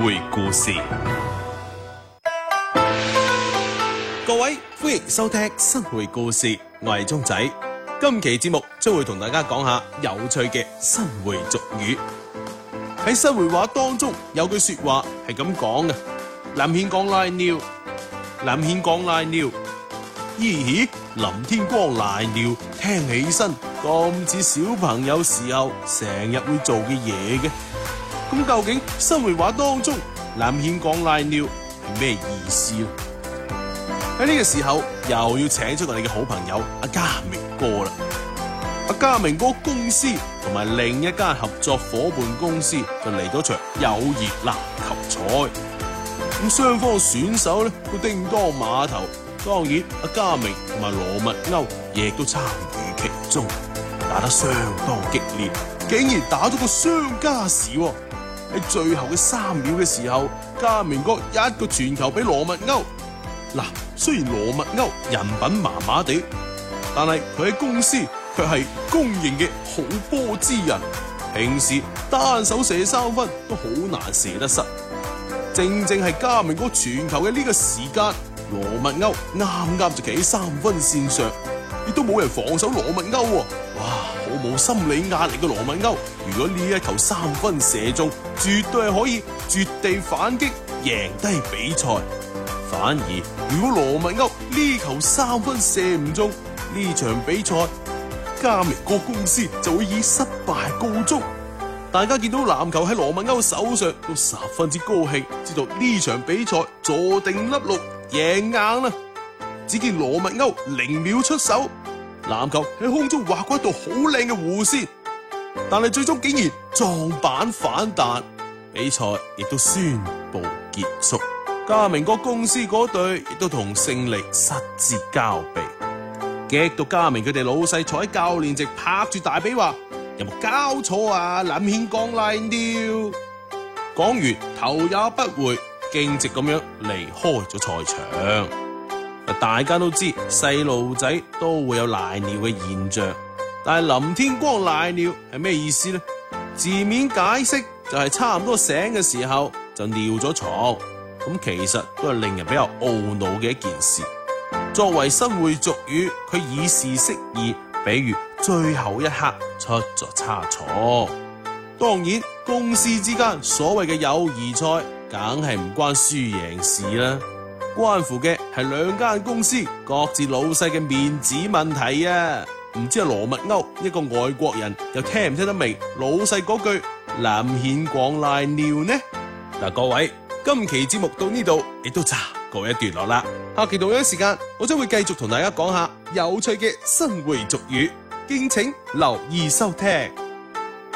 匯故事。各位歡迎收聽新匯故事，我係鐘仔。今期節目將會同大家講下有趣嘅新匯俗語。喺新匯話當中有句說話係咁講嘅：臨顯光賴尿，臨顯光賴尿。咦，臨天光賴尿，聽起身咁似小朋友時候成日會做嘅嘢嘅。咁究竟新匯話當中臨顯光賴尿係咩意思呢？喺呢個時候又要請出我哋嘅好朋友阿嘉明哥啦。阿嘉明哥公司同埋另一間合作伙伴公司就嚟咗場友誼籃球賽。咁雙方選手咧都叮當馬頭，當然阿嘉明同埋羅密歐亦都參與其中，打得相當激烈，竟然打咗個雙加時喎。喺最後嘅3秒嘅時候，嘉明哥一個傳球俾羅密歐。嗱，雖然羅密歐人品麻麻地，但係佢喺公司卻係公認嘅好波之人。平時單手射3分都好難射得失。正係嘉明哥傳球嘅呢個時間，羅密歐啱啱就企喺3分線上，亦都冇人防守羅密歐喎。哇，好冇心理壓力嘅羅密歐，如果呢一球3分射中，絕對係可以絕地反擊，贏低比賽。反而如果羅密歐呢球3分射唔中，呢場比賽嘉明哥公司就會以失敗告終。大家見到籃球喺羅密歐手上都十分之高興，知道呢場比賽坐定粒六，贏硬啦。只見羅密歐0秒出手，籃球喺空中劃過一道好靚嘅弧線，但係最終竟然撞板反彈，比賽亦都宣布結束。嘉明哥公司嗰隊亦都同勝利失之交臂，激到嘉明佢哋老細坐喺教練席拍住大髀話：有冇搞錯啊？臨顯光賴尿。講完頭也不回，徑直咁樣離開咗賽場。大家都知細路仔都會有賴尿嘅現象，但係臨天光賴尿係咩意思呢？字面解釋就係差唔多醒嘅時候就尿咗床。咁其實都係令人比較懊惱嘅一件事。作為新匯俗語，佢以示釋義，比如最後一刻出咗差錯。當然，公司之間所謂嘅友誼賽，梗係唔關輸贏事啦，關乎嘅係兩間公司各自老細嘅面子問題啊！唔知阿羅密歐一個外國人又聽唔聽得明老細嗰句臨顯光賴尿呢？嗱，各位。今期節目到呢度亦都暫告一段落啦，下期同樣時間我將會繼續同大家講下有趣嘅新匯俗語，敬請留意收聽。